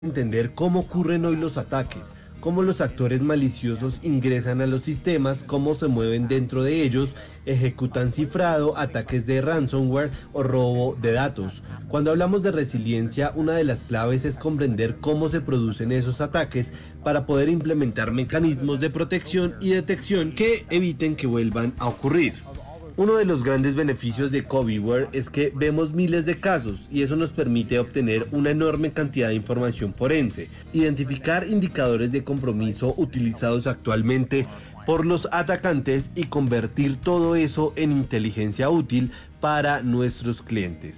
Entender cómo ocurren hoy los ataques, cómo los actores maliciosos ingresan a los sistemas, cómo se mueven dentro de ellos, ejecutan cifrado, ataques de ransomware o robo de datos. Cuando hablamos de resiliencia, una de las claves es comprender cómo se producen esos ataques para poder implementar mecanismos de protección y detección que eviten que vuelvan a ocurrir. Uno de los grandes beneficios de Covivare es que vemos miles de casos y eso nos permite obtener una enorme cantidad de información forense, identificar indicadores de compromiso utilizados actualmente por los atacantes y convertir todo eso en inteligencia útil para nuestros clientes.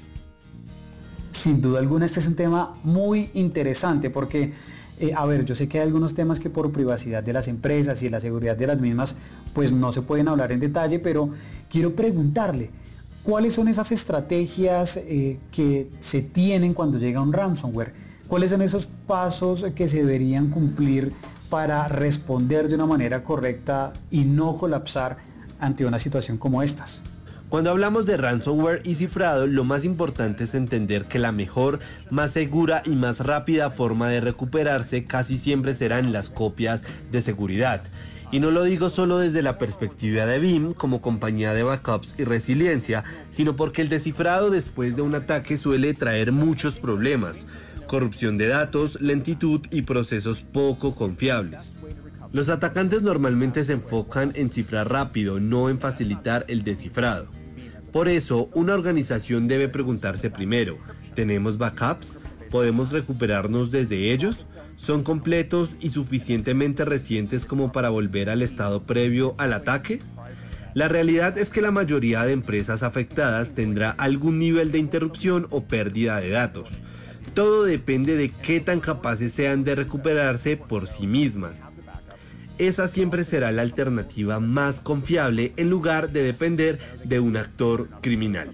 Sin duda alguna este es un tema muy interesante porque yo sé que hay algunos temas que por privacidad de las empresas y la seguridad de las mismas, pues no se pueden hablar en detalle, pero quiero preguntarle, ¿cuáles son esas estrategias que se tienen cuando llega un ransomware? ¿Cuáles son esos pasos que se deberían cumplir para responder de una manera correcta y no colapsar ante una situación como estas? Cuando hablamos de ransomware y cifrado, lo más importante es entender que la mejor, más segura y más rápida forma de recuperarse casi siempre serán las copias de seguridad. Y no lo digo solo desde la perspectiva de BIM como compañía de backups y resiliencia, sino porque el descifrado después de un ataque suele traer muchos problemas: corrupción de datos, lentitud y procesos poco confiables. Los atacantes normalmente se enfocan en cifrar rápido, no en facilitar el descifrado. Por eso, una organización debe preguntarse primero: ¿tenemos backups? ¿Podemos recuperarnos desde ellos? ¿Son completos y suficientemente recientes como para volver al estado previo al ataque? La realidad es que la mayoría de empresas afectadas tendrá algún nivel de interrupción o pérdida de datos. Todo depende de qué tan capaces sean de recuperarse por sí mismas. Esa siempre será la alternativa más confiable en lugar de depender de un actor criminal.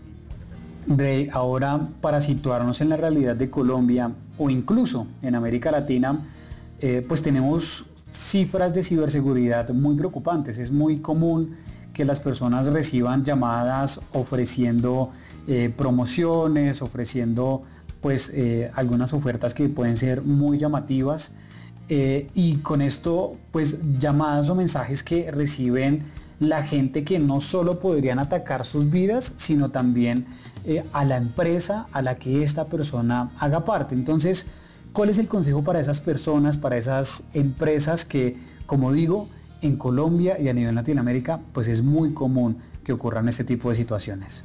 Rey, ahora para situarnos en la realidad de Colombia o incluso en América Latina, pues tenemos cifras de ciberseguridad muy preocupantes. Es muy común que las personas reciban llamadas ofreciendo promociones, ofreciendo algunas ofertas que pueden ser muy llamativas. Y con esto, pues llamadas o mensajes que reciben la gente que no solo podrían atacar sus vidas, sino también a la empresa a la que esta persona haga parte. Entonces, ¿cuál es el consejo para esas personas, para esas empresas que, como digo, en Colombia y a nivel Latinoamérica, pues es muy común que ocurran este tipo de situaciones?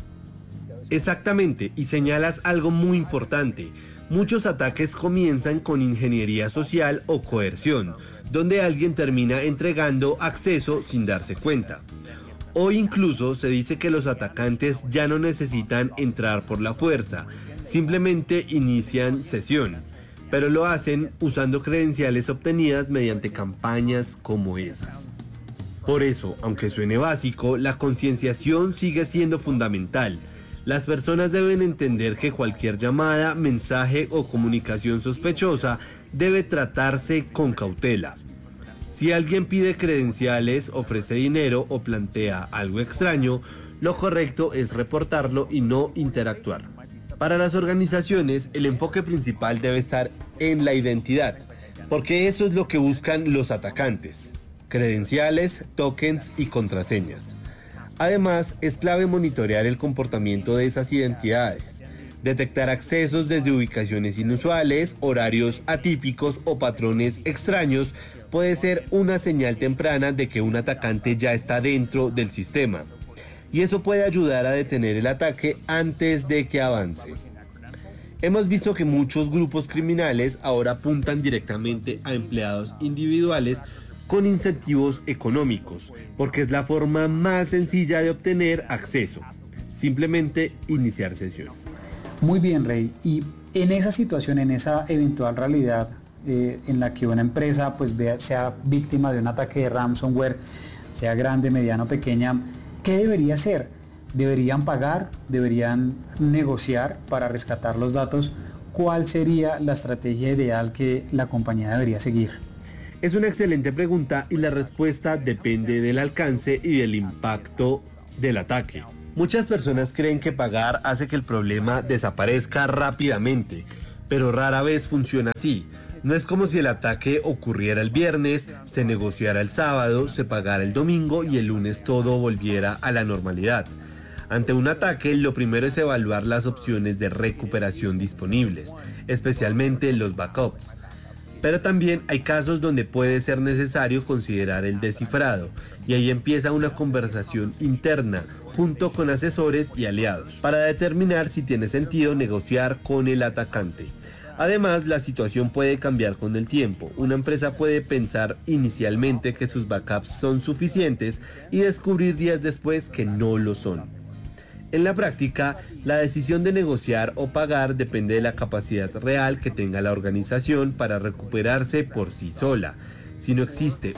Exactamente, y señalas algo muy importante. Muchos ataques comienzan con ingeniería social o coerción, donde alguien termina entregando acceso sin darse cuenta. Hoy incluso se dice que los atacantes ya no necesitan entrar por la fuerza, simplemente inician sesión, pero lo hacen usando credenciales obtenidas mediante campañas como esas. Por eso, aunque suene básico, la concienciación sigue siendo fundamental. Las personas deben entender que cualquier llamada, mensaje o comunicación sospechosa debe tratarse con cautela. Si alguien pide credenciales, ofrece dinero o plantea algo extraño, lo correcto es reportarlo y no interactuar. Para las organizaciones, el enfoque principal debe estar en la identidad, porque eso es lo que buscan los atacantes: credenciales, tokens y contraseñas. Además, es clave monitorear el comportamiento de esas identidades, detectar accesos desde ubicaciones inusuales, horarios atípicos o patrones extraños puede ser una señal temprana de que un atacante ya está dentro del sistema, y eso puede ayudar a detener el ataque antes de que avance. Hemos visto que muchos grupos criminales ahora apuntan directamente a empleados individuales con incentivos económicos, porque es la forma más sencilla de obtener acceso: simplemente iniciar sesión. Muy bien, Rey. Y en esa situación, en esa eventual realidad en la que una empresa sea víctima de un ataque de ransomware, sea grande, mediana o pequeña, ¿qué debería hacer? ¿Deberían pagar? ¿Deberían negociar para rescatar los datos? ¿Cuál sería la estrategia ideal que la compañía debería seguir? Es una excelente pregunta y la respuesta depende del alcance y del impacto del ataque. Muchas personas creen que pagar hace que el problema desaparezca rápidamente, pero rara vez funciona así. No es como si el ataque ocurriera el viernes, se negociara el sábado, se pagara el domingo y el lunes todo volviera a la normalidad. Ante un ataque, lo primero es evaluar las opciones de recuperación disponibles, especialmente los backups. Pero también hay casos donde puede ser necesario considerar el descifrado, y ahí empieza una conversación interna junto con asesores y aliados, para determinar si tiene sentido negociar con el atacante. Además, la situación puede cambiar con el tiempo. Una empresa puede pensar inicialmente que sus backups son suficientes y descubrir días después que no lo son. En la práctica, la decisión de negociar o pagar depende de la capacidad real que tenga la organización para recuperarse por sí sola. Si no existe